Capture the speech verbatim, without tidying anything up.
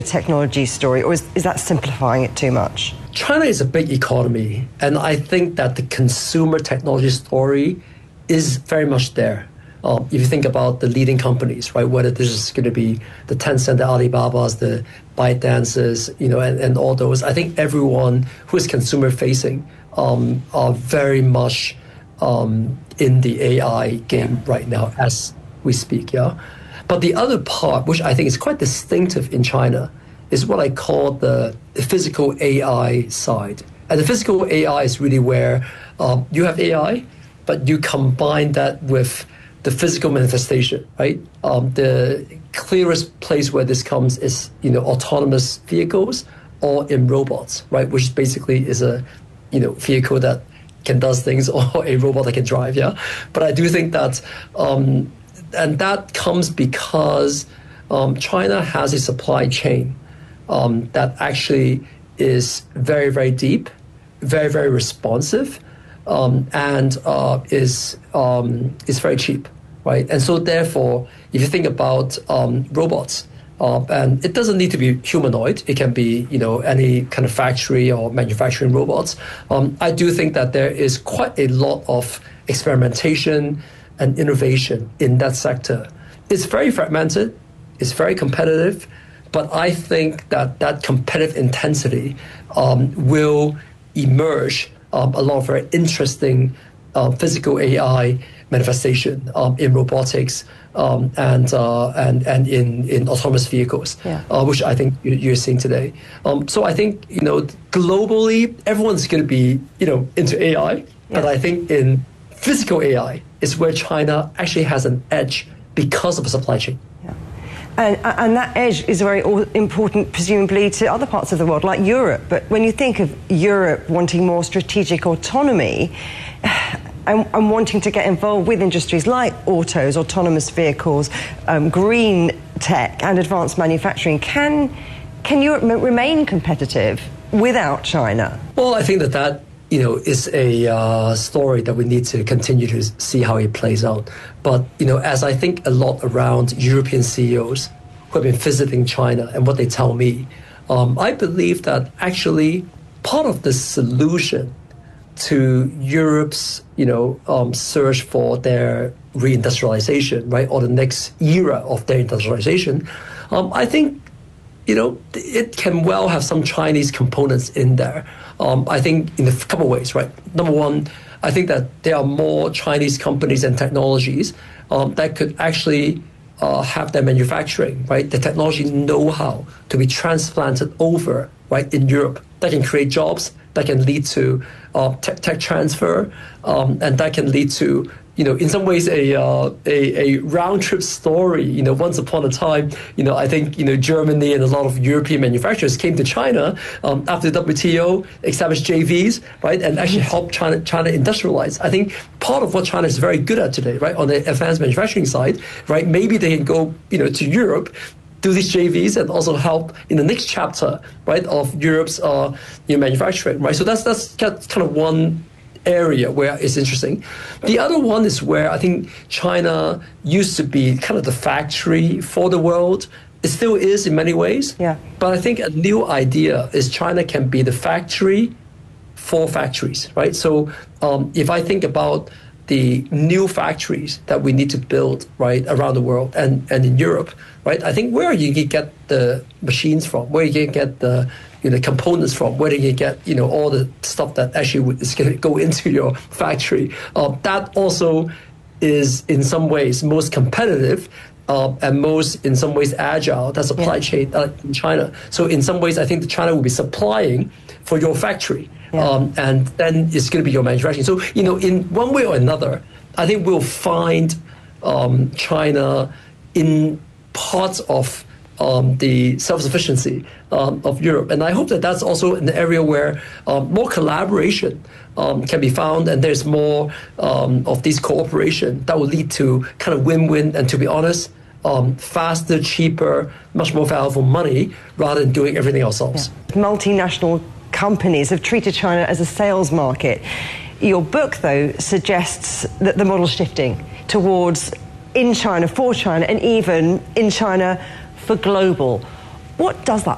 technology story, or is, is that simplifying it too much? China is a big economy, and I think that the consumer technology story is very much there. Um, if you think about the leading companies, right, whether this is going to be the Tencent, the Alibabas, the ByteDances, you know, and, and all those, I think everyone who is consumer-facing um, are very much um, in the A I game right now as we speak, yeah? But the other part, which I think is quite distinctive in China, is what I call the physical A I side. And the physical A I is really where um, you have A I, but you combine that with the physical manifestation, right? Um, the clearest place where this comes is, you know, autonomous vehicles or in robots, right? Which basically is a, you know, vehicle that can does things or a robot that can drive, yeah? But I do think that, um, and that comes because um, China has a supply chain um, that actually is very, very deep, very, very responsive, Um, and uh, is um, is very cheap, right? And so therefore, if you think about um, robots, uh, and it doesn't need to be humanoid, it can be, you know, any kind of factory or manufacturing robots. Um, I do think that there is quite a lot of experimentation and innovation in that sector. It's very fragmented, it's very competitive, but I think that that competitive intensity um, will emerge Um, a lot of very interesting uh, physical A I manifestation um, in robotics um, and uh, and and in, in autonomous vehicles, yeah. uh, which I think you're seeing today. Um, so I think, you know, globally everyone's going to be, you know, into A I, yeah. But I think in physical A I is where China actually has an edge because of the supply chain. Yeah. And, and that edge is very important, presumably, to other parts of the world, like Europe. But when you think of Europe wanting more strategic autonomy and, and wanting to get involved with industries like autos, autonomous vehicles, um, green tech and advanced manufacturing, can, can Europe remain competitive without China? Well, I think that that you know, is a uh, story that we need to continue to see how it plays out. But, you know, as I think a lot around European C E Os who have been visiting China and what they tell me, um, I believe that actually part of the solution to Europe's, you know, um, search for their reindustrialization, right, or the next era of their industrialization, um, I think, you know, it can well have some Chinese components in there. Um, I think in a couple of ways, right? Number one, I think that there are more Chinese companies and technologies um, that could actually uh, have their manufacturing, right? The technology know-how to be transplanted over, right, in Europe that can create jobs, that can lead to uh, tech, tech transfer, um, and that can lead to, you know, in some ways a, uh, a a round trip story. You know, once upon a time, you know, I think, you know, Germany and a lot of European manufacturers came to China um, after the W T O, established J Vs, right, and actually helped China China industrialize. I think part of what China is very good at today, right, on the advanced manufacturing side, right, maybe they can go, you know, to Europe, do these J Vs and also help in the next chapter, right, of Europe's uh, you know, manufacturing, right. So that's that's kind of one area where it's interesting. The other one is where I think China used to be kind of the factory for the world. It still is in many ways. Yeah. But I think a new idea is China can be the factory for factories, right? So um, if I think about the new factories that we need to build, right, around the world and, and in Europe, right, I think where you can get the machines from, where you can get the you know, components from, where you get, you know, all the stuff that actually is going to go into your factory. Uh, that also is, in some ways, most competitive uh, and most, in some ways, agile, that supply yeah. chain uh, in China. So in some ways, I think that China will be supplying for your factory. Yeah. Um, and then it's going to be your manufacturing. So, you know, in one way or another, I think we'll find um, China in parts of Um, the self-sufficiency um, of Europe. And I hope that that's also an area where um, more collaboration um, can be found, and there's more um, of these cooperation that will lead to kind of win-win, and to be honest, um, faster, cheaper, much more valuable money rather than doing everything ourselves. Yeah. Multinational companies have treated China as a sales market. Your book, though, suggests that the model's shifting towards in China, for China, and even in China for global. What does that